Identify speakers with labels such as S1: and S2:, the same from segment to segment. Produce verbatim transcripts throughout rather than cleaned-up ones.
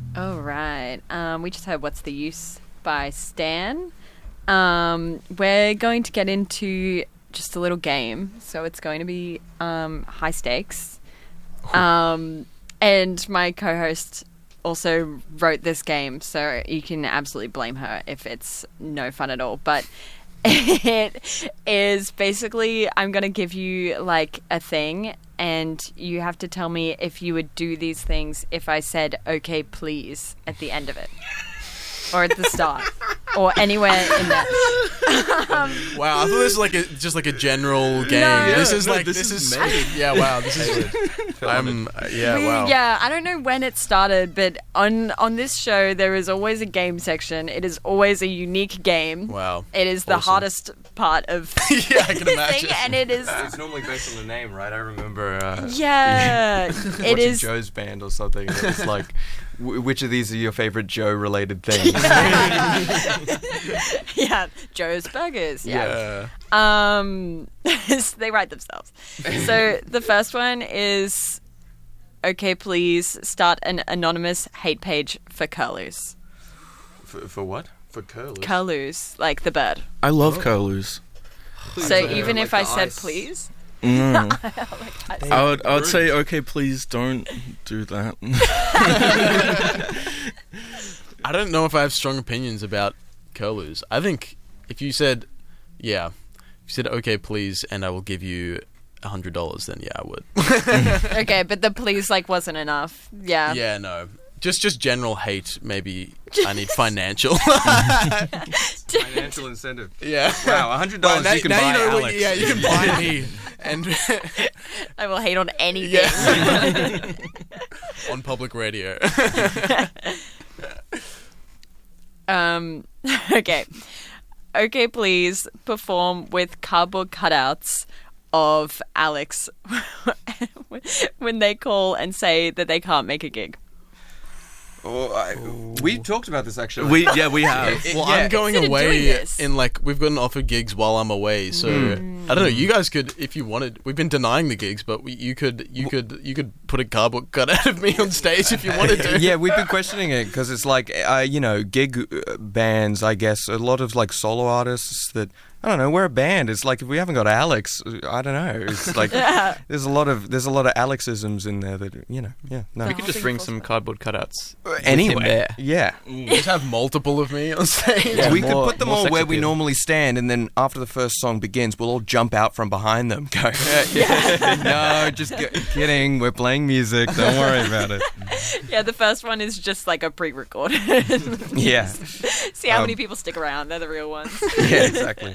S1: All right. Um, we just heard What's the Use by Stan. Um, we're going to get into just a little game. So it's going to be um, high stakes. Um, and my co-host also wrote this game, so you can absolutely blame her if it's no fun at all. But it is basically, I'm going to give you like a thing, and you have to tell me if you would do these things if I said, okay, please, at the end of it. Or at the start. Or anywhere in that. um,
S2: wow, I thought this was like a, just like a general game.
S1: No. Yeah,
S2: this is
S3: no,
S2: like,
S3: this
S2: this,
S3: is
S2: is
S3: made.
S2: sweet. Yeah, wow, this is good. I'm, uh, yeah,
S1: we-
S2: wow.
S1: Yeah, I don't know when it started, but on, on this show, there is always a game section. It is always a unique game.
S2: Wow.
S1: It is the
S2: Awesome.
S1: hardest part of
S2: Yeah, I can
S1: this
S2: imagine.
S1: thing, and it is...
S3: It's normally based on the name, right? I remember. Uh,
S1: Yeah,
S3: watching
S1: it is...
S3: Joe's band or something. And it was like, w- which of these are your favorite Joe-related things?
S1: Yeah, Joe's Burgers. Yeah.
S2: Yeah.
S1: Um, they write themselves. So the first one is, okay, please start an anonymous hate page for curlews.
S3: for, for what?
S2: For curlers.
S1: Curlews, like the bird.
S4: I love curlews.
S1: So
S3: uh,
S1: even
S3: like
S1: if I
S3: the
S1: said
S3: ice.
S1: please,
S4: Mm.
S1: like,
S4: I would I would say, okay, please don't do that.
S2: I don't know if I have strong opinions about curlews. I think if you said, yeah, if you said, okay, please, and I will give you a hundred dollars, then yeah, I would.
S1: okay, but the please like wasn't enough. Yeah.
S2: Yeah, no. Just just general hate, maybe I need financial.
S3: Financial incentive.
S2: Yeah.
S3: Wow, one hundred dollars
S2: Well, now-
S3: you can
S2: now
S3: buy
S2: know what-
S3: Alex.
S2: yeah, you can buy me. And
S1: I will hate on anything.
S2: yeah. On public radio.
S1: Um, okay. Okay, please perform with cardboard cutouts of Alex when they call and say that they can't make a gig.
S3: Oh, I, we talked about this actually.
S4: we yeah we have.
S2: Well,
S3: Yeah.
S2: I'm going
S1: Consider
S2: away
S1: doing this.
S2: in like we've gotten offered gigs while I'm away, so
S3: Hmm.
S2: I don't know. You guys could, if you wanted. We've been denying the gigs, but we, you could, you could, you could put a cardboard cutout of me on stage if you wanted to.
S3: Yeah, we've been questioning it because it's like, uh, you know, gig uh, bands, I guess, a lot of like solo artists that, I don't know, we're a band. It's like if we haven't got Alex, I don't know. It's like there's a lot of there's a lot of Alexisms in there that, you know, yeah, no.
S5: We could just bring some cardboard cutouts.
S3: Anyway,
S5: with him there.
S3: yeah.
S2: Just have multiple of me on stage.
S5: Yeah,
S3: we
S5: more-
S3: could put them
S5: more
S3: all
S5: sex
S3: where we
S5: appeal.
S3: normally stand, and then after the first song begins, we'll all jump out from behind them. Go, no, just get, kidding. We're playing music. Don't worry about it.
S1: Yeah, the first one is just like a pre-recorded.
S3: Yeah,
S1: See how
S3: Um,
S1: many people stick around. They're the real ones.
S3: yeah, exactly.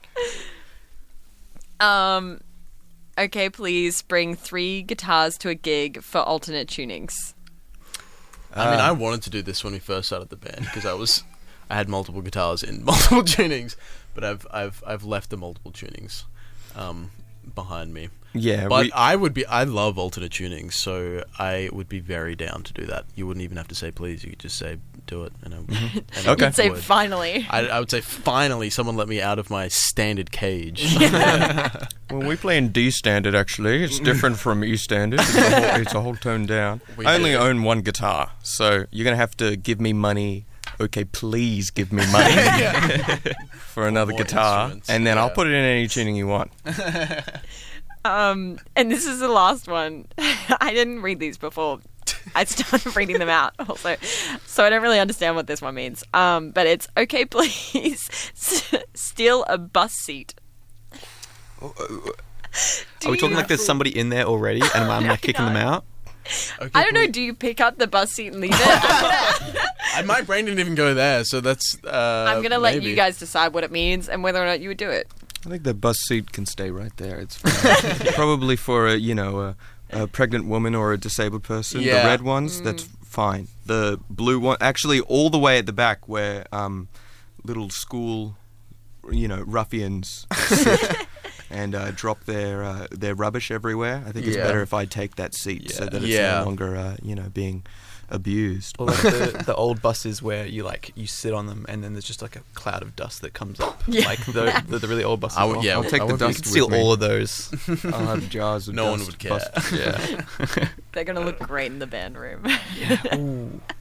S1: Um, okay, please bring three guitars to a gig for alternate tunings.
S2: I mean, I wanted to do this when we first started the band because I was, I had multiple guitars in multiple tunings, but I've I've I've left the multiple tunings, um, behind me.
S3: Yeah,
S2: But
S3: we,
S2: I would be, I love alternate tunings, so I would be very down to do that. You wouldn't even have to say please; you could just say do it, and I, and I
S3: Okay.
S1: You'd say
S2: would.
S1: finally.
S2: I, I would say finally, someone let me out of my standard cage.
S3: well, we play in D standard. Actually, it's different from E standard. It's a whole, it's a whole tone down.
S2: We
S3: I only
S2: do.
S3: own one guitar, so you're gonna have to give me money. Okay, please give me money for another
S2: more
S3: guitar,
S2: instruments,
S3: and then I'll
S2: yeah.
S3: put it in any tuning you want.
S1: Um, and this is the last one. I didn't read these before. I started reading them out also, so I don't really understand what this one means. Um, but it's okay, please s- steal a bus seat.
S5: Are we talking like there's somebody in there already and I'm like kicking them out?
S2: Okay,
S1: I don't know.
S2: please.
S1: Do you pick up the bus seat and leave it?
S2: I, my brain didn't even go there, so that's. Uh,
S1: I'm gonna let
S2: maybe.
S1: you guys decide what it means and whether or not you would do it.
S3: I think the bus seat can stay right there. It's fine. Probably for a you know a, a pregnant woman or a disabled person.
S2: Yeah.
S3: The red ones, that's fine. The blue one, actually, all the way at the back where um, little school, you know, ruffians sit and uh, drop their uh, their rubbish everywhere. I think it's
S2: Yeah.
S3: better if I take that seat so
S5: Yeah.
S3: that it's
S2: Yeah.
S3: no longer uh, you know being abused.
S5: Or like the, the old buses where you like you sit on them and then there's just like a cloud of dust that comes up.
S1: Yeah.
S5: Like the, the the really old buses.
S2: I would, yeah,
S3: I'll take
S2: I
S3: the
S2: would be-
S5: You
S3: dust
S5: could steal
S3: with me.
S5: all of those.
S3: I'll have jars of
S2: No one
S3: dust
S2: would care.
S3: bust- Yeah.
S1: They're gonna look great in the band room.
S5: Ooh. Yeah.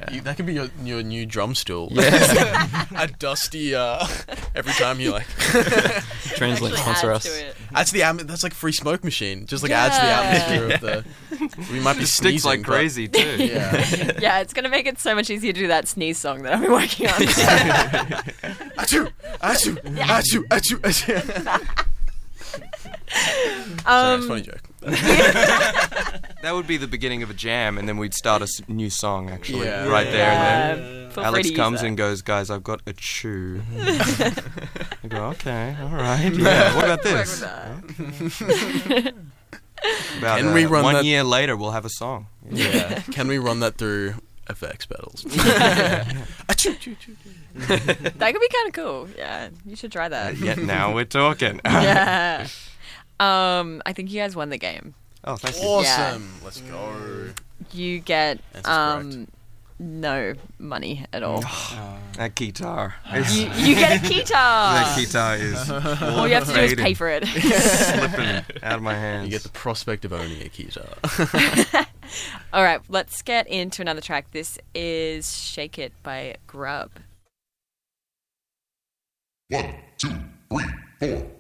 S2: You- That could be your, your new drum stool.
S3: Yeah.
S2: A dusty. Uh, every time you like.
S5: Translate,
S1: Actually
S5: sponsor
S1: adds
S5: us.
S1: to it.
S2: Adds the atm- That's like free smoke machine. Just like adds to the
S1: Yeah.
S2: atmosphere of the. We might be
S3: It sticks
S2: sneezing,
S3: like
S2: but-
S3: crazy too.
S2: Yeah.
S1: Yeah, it's gonna make it so much easier to do that sneeze song that I've been working on.
S2: Achoo! Achoo! Achoo! Achoo! Achoo! Sorry,
S1: um,
S2: it's a funny joke.
S3: That would be the beginning of a jam, and then we'd start a s- new song actually
S2: Yeah.
S3: right there and then.
S1: yeah, feel free
S3: Alex
S1: to use
S3: comes
S1: that.
S3: and goes, guys, I've got a chew. I go, okay, all right. Yeah, what about
S1: Work
S3: this?
S1: with that.
S3: About,
S2: Can we
S3: uh,
S2: run
S3: one
S2: that-
S3: year later, we'll have a song.
S2: Yeah. Can we run that through effects pedals? Achoo! Choo, choo, choo.
S1: That could be kind of cool. Yeah, you should try that.
S3: Yeah, now we're talking.
S1: Yeah. Um, I think you guys won the game.
S3: Oh, thank you.
S2: Awesome. Let's go.
S1: You get
S2: Answer's
S1: um no money at all.
S3: That guitar. It's-
S1: you, you get a guitar.
S3: that guitar is
S1: All you have to do is
S3: fading,
S1: pay for it.
S3: slipping out of my hands.
S2: You get the prospect of owning a guitar.
S1: All right, let's get into another track. This is "Shake It" by Grub.
S6: One, two, three, four.